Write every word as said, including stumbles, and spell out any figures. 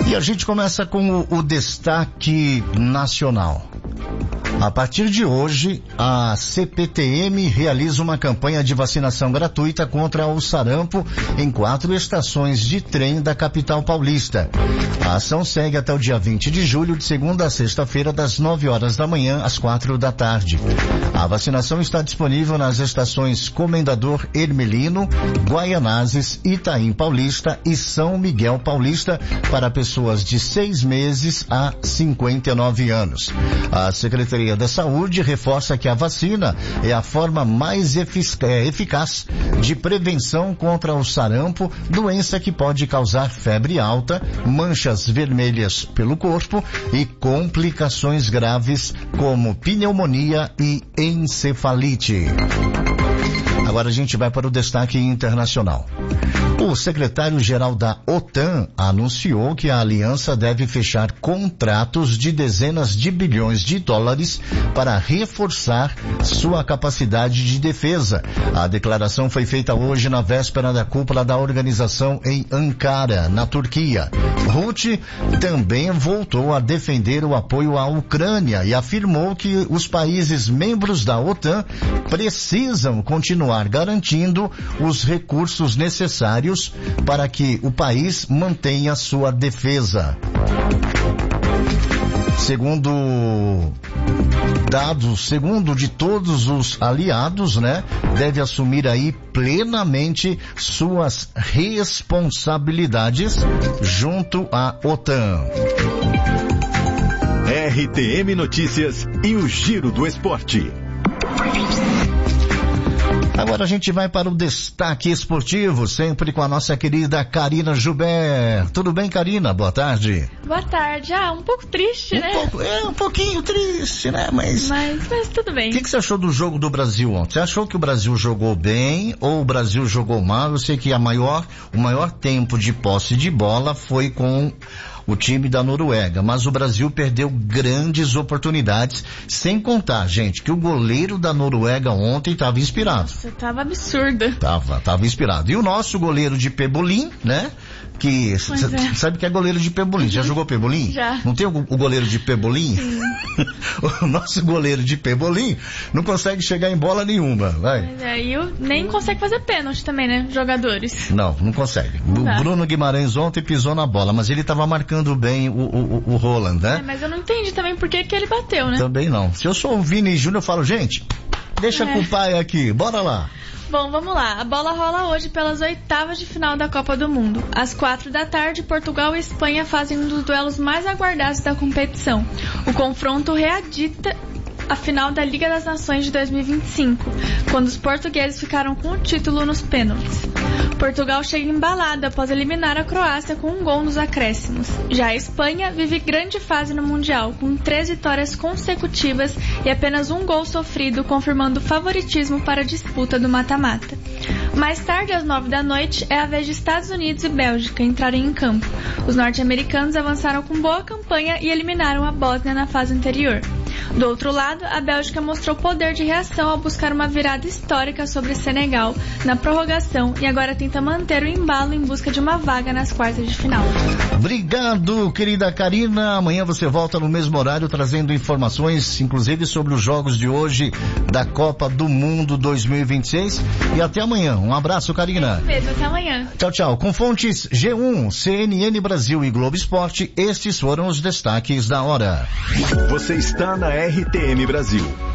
E a gente começa com o, o destaque nacional. A partir de hoje, a C P T M realiza uma campanha de vacinação gratuita contra o sarampo em quatro estações de trem da capital paulista. A ação segue até o dia vinte de julho, de segunda a sexta-feira, das nove horas da manhã às quatro da tarde. A vacinação está disponível nas estações Comendador Hermelino, Guaianazes, Itaim Paulista e São Miguel Paulista para pessoas de seis meses a cinquenta e nove anos. A Secretaria da Saúde reforça que a vacina é a forma mais eficaz de prevenção contra o sarampo, doença que pode causar febre alta, manchas vermelhas pelo corpo e complicações graves como pneumonia e encefalite. Agora a gente vai para o destaque internacional. O secretário-geral da OTAN anunciou que a aliança deve fechar contratos de dezenas de bilhões de dólares para reforçar sua capacidade de defesa. A declaração foi feita hoje na véspera da cúpula da organização em Ankara, na Turquia. Rutte também voltou a defender o apoio à Ucrânia e afirmou que os países membros da OTAN precisam continuar garantindo os recursos necessários para que o país mantenha sua defesa. Segundo dados, segundo de todos os aliados, né, deve assumir aí plenamente suas responsabilidades junto à OTAN. R T M Notícias e o Giro do Esporte. Agora a gente vai para o destaque esportivo, sempre com a nossa querida Karina Joubert. Tudo bem, Karina? Boa tarde. Boa tarde. Ah, um pouco triste, um né? Pouco, é, um pouquinho triste, né? Mas, mas, mas tudo bem. O que, que você achou do jogo do Brasil ontem? Você achou que o Brasil jogou bem ou o Brasil jogou mal? Eu sei que a maior, o maior tempo de posse de bola foi com o time da Noruega, mas o Brasil perdeu grandes oportunidades, sem contar, gente, que o goleiro da Noruega ontem estava inspirado. Nossa, tava absurdo. Tava, tava inspirado. E o nosso goleiro de Pebolim, né? Que c- é. sabe que é goleiro de Pebolim. Já jogou Pebolim? Já. Não tem o, o goleiro de Pebolim? Sim. O nosso goleiro de Pebolim não consegue chegar em bola nenhuma, vai. Mas aí eu nem consegue fazer pênalti também, né? Jogadores. Não, não consegue. Não o dá. Bruno Guimarães ontem pisou na bola, mas ele estava marcando bem o, o, o Roland, né? É, mas eu não entendi também por que que ele bateu, né? Também não. Se eu sou o Vini Júnior, eu falo, gente, deixa É. com o pai aqui, bora lá. Bom, vamos lá. A bola rola hoje pelas oitavas de final da Copa do Mundo. Às quatro da tarde, Portugal e Espanha fazem um dos duelos mais aguardados da competição. O confronto readita a final da Liga das Nações de dois mil e vinte e cinco, quando os portugueses ficaram com o título nos pênaltis. Portugal chega embalada após eliminar a Croácia com um gol nos acréscimos. Já a Espanha vive grande fase no Mundial, com três vitórias consecutivas e apenas um gol sofrido, confirmando o favoritismo para a disputa do mata-mata. Mais tarde, às nove da noite, é a vez de Estados Unidos e Bélgica entrarem em campo. Os norte-americanos avançaram com boa campanha e eliminaram a Bósnia na fase anterior. Do outro lado, a Bélgica mostrou poder de reação ao buscar uma virada histórica sobre Senegal na prorrogação e agora tenta manter o embalo em busca de uma vaga nas quartas de final. Obrigado, querida Karina. Amanhã você volta no mesmo horário trazendo informações, inclusive sobre os jogos de hoje da Copa do Mundo dois mil e vinte e seis. E até amanhã. Um abraço, Karina. É isso mesmo, até amanhã. Tchau, tchau. Com fontes G um, C N N Brasil e Globo Esporte, estes foram os destaques da hora. Você está na R T M Brasil.